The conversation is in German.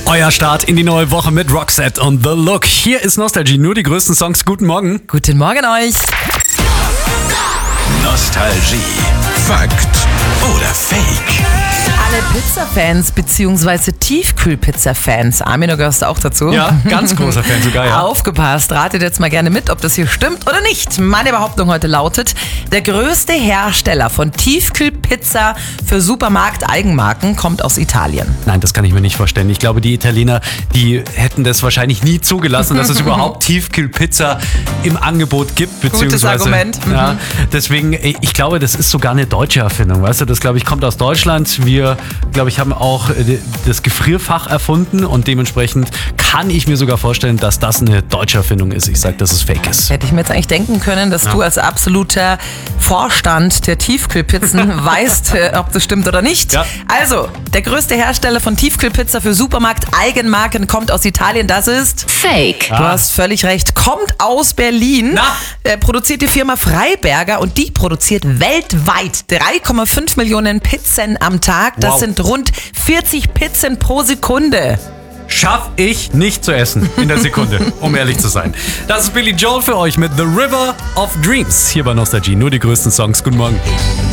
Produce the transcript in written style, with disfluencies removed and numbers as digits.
Euer Start in die neue Woche mit Roxette und The Look. Hier ist Nostalgie, nur die größten Songs. Guten Morgen. Guten Morgen euch. Nostalgie. Fakt oder Fake? Alle Pizza-Fans bzw. Tiefkühlpizza-Fans, Armin, du gehörst auch dazu. Ja, ganz großer Fan sogar, ja. Aufgepasst, ratet jetzt mal gerne mit, ob das hier stimmt oder nicht. Meine Behauptung heute lautet, der größte Hersteller von Tiefkühlpizza für Supermarkt-Eigenmarken kommt aus Italien. Nein, das kann ich mir nicht vorstellen. Ich glaube, die Italiener, die hätten das wahrscheinlich nie zugelassen, dass es überhaupt Tiefkühlpizza im Angebot gibt. Gutes Argument. Ja, deswegen, ich glaube, das ist sogar eine deutsche Erfindung. Weißt du, das, glaube ich, kommt aus Deutschland. Wir, glaube ich, haben auch das Gefrierfach erfunden und dementsprechend kann ich mir sogar vorstellen, dass das eine deutsche Erfindung ist. Ich sage, dass es fake ist. Hätte ich mir jetzt eigentlich denken können, dass du als absoluter Vorstand der Tiefkühlpizzen weißt, ob das stimmt oder nicht. Ja. Also, der größte Hersteller von Tiefkühlpizza für Supermarkt-Eigenmarken kommt aus Italien. Das ist Fake. Du hast völlig recht. Kommt aus Berlin. Produziert die Firma Freiberger und die produziert weltweit 3,5 Millionen Pizzen am Tag. Das Wow. sind rund 40 Pizzen pro Sekunde. Schaff ich nicht zu essen in der Sekunde, um ehrlich zu sein. Das ist Billy Joel für euch mit The River of Dreams. Hier bei Nostalgie, nur die größten Songs. Guten Morgen.